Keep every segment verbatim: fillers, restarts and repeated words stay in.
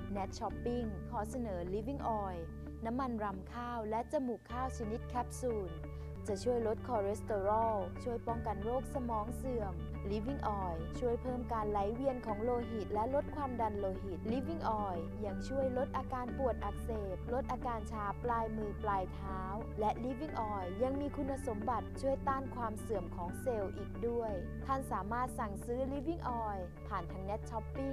Nat Shopping ขอเสนอ Living Oil น้ำมันรำข้าวและจมูกข้าวชนิดแคปซูลจะช่วยลดคอเลสเตอรอลช่วยป้องกันโรคสมองเสื่อม Living Oil ช่วยเพิ่มการไหลเวียนของโลหิตและลดความดันโลหิต Living Oil ยังช่วยลดอาการปวดอักเสบลดอาการชาปลายมือปลายเท้าและ Living Oil ยังมีคุณสมบัติช่วยต้านความเสื่อมของเซลล์อีกด้วยท่านสามารถสั่งซื้อ Living Oil ผ่านทาง Net Shopping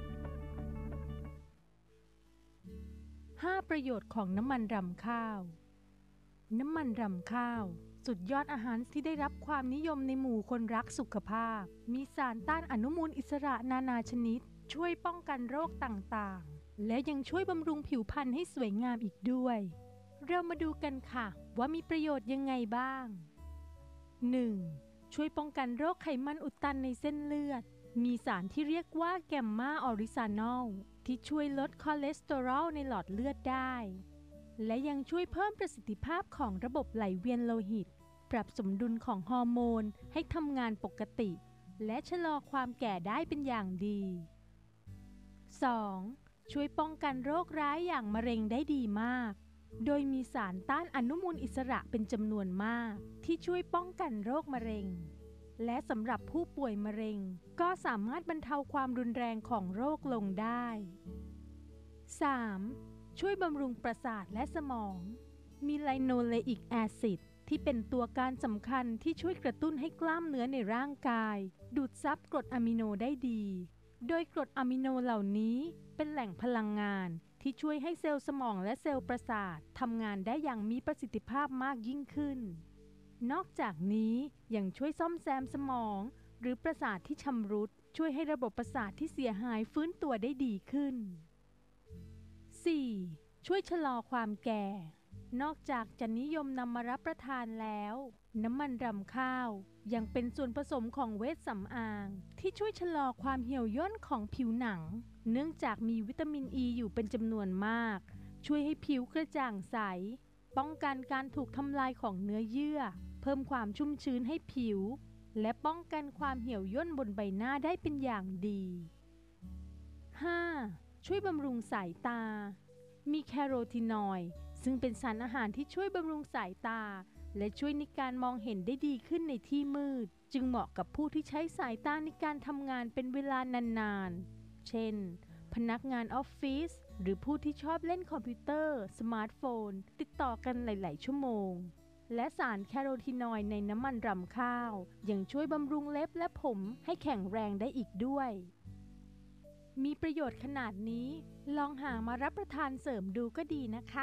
ห้า ประโยชน์ของน้ำมันรำข้าวน้ำมันรำข้าวสุดยอดอาหารที่ได้รับความนิยมในหมู่คนรักสุขภาพมีสารต้านอนุมูลอิสระนานาชนิดช่วยป้องกันโรคต่างๆและยังช่วยบำรุงผิวพรรณให้สวยงามอีกด้วยเรามาดูกันค่ะว่ามีประโยชน์ยังไงบ้าง หนึ่ง. ช่วยป้องกันโรคไขมันอุดตันในเส้นเลือดมีสารที่เรียกว่าแกมมาออริซานอลที่ช่วยลดคอเลสเตอรอลในหลอดเลือดได้และยังช่วยเพิ่มประสิทธิภาพของระบบไหลเวียนโลหิตปรับสมดุลของฮอร์โมนให้ทำงานปกติและชะลอความแก่ได้เป็นอย่างดี สอง. ช่วยป้องกันโรคร้ายอย่างมะเร็งได้ดีมากโดยมีสารต้านอนุมูลอิสระเป็นจำนวนมากที่ช่วยป้องกันโรคมะเร็งและสำหรับผู้ป่วยมะเร็งก็สามารถบรรเทาความรุนแรงของโรคลงได้ สาม. ช่วยบำรุงประสาทและสมองมีไลโนเลอิกแอซิดที่เป็นตัวการสำคัญที่ช่วยกระตุ้นให้กล้ามเนื้อในร่างกายดูดซับกรดอะมิโนได้ดีโดยกรดอะมิโนเหล่านี้เป็นแหล่งพลังงานที่ช่วยให้เซลล์สมองและเซลล์ประสาททำงานได้อย่างมีประสิทธิภาพมากยิ่งขึ้นนอกจากนี้ยังช่วยซ่อมแซมสมองหรือประสาทที่ชำรุดช่วยให้ระบบประสาทที่เสียหายฟื้นตัวได้ดีขึ้น สี่. ช่วยชะลอความแก่นอกจากจะนิยมนำมารับประทานแล้วน้ำมันรำข้าวยังเป็นส่วนผสมของเวชสำอางที่ช่วยชะลอความเหี่ยวย่นของผิวหนังเนื่องจากมีวิตามินอ e ีอยู่เป็นจำนวนมากช่วยให้ผิวกระจ่างใสป้องกันการถูกทำลายของเนื้อเยื่อเพิ่มความชุ่มชื้นให้ผิวและป้องกันความเหี่ยวย่นบนใบหน้าได้เป็นอย่างดี ห้า. ช่วยบำรุงสายตามีแคโรทีนอยด์ซึ่งเป็นสารอาหารที่ช่วยบำรุงสายตาและช่วยในการมองเห็นได้ดีขึ้นในที่มืดจึงเหมาะกับผู้ที่ใช้สายตาในการทำงานเป็นเวลานานๆเช่นพนักงานออฟฟิศหรือผู้ที่ชอบเล่นคอมพิวเตอร์สมาร์ทโฟนติดต่อกันหลายๆชั่วโมงและสารแคโรทีนอยด์ในน้ำมันรำข้าวยังช่วยบำรุงเล็บและผมให้แข็งแรงได้อีกด้วยมีประโยชน์ขนาดนี้ลองหามารับประทานเสริมดูก็ดีนะคะ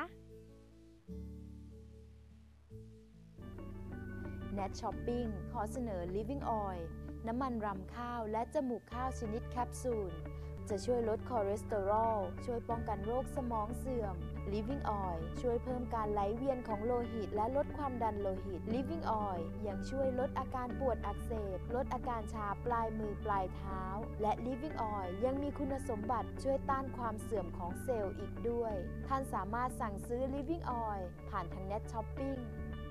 Nat Shopping ขอเสนอ Living Oil น้ำมันรำข้าวและจมูกข้าวชนิดแคปซูลจะช่วยลดคอเลสเตอรอลช่วยป้องกันโรคสมองเสื่อม Living Oil ช่วยเพิ่มการไหลเวียนของโลหิตและลดความดันโลหิต Living Oil ยังช่วยลดอาการปวดอักเสบลดอาการชาปลายมือปลายเท้าและ Living Oil ยังมีคุณสมบัติช่วยต้านความเสื่อมของเซลล์อีกด้วยท่านสามารถสั่งซื้อ Living Oil ผ่านทาง Net Shopping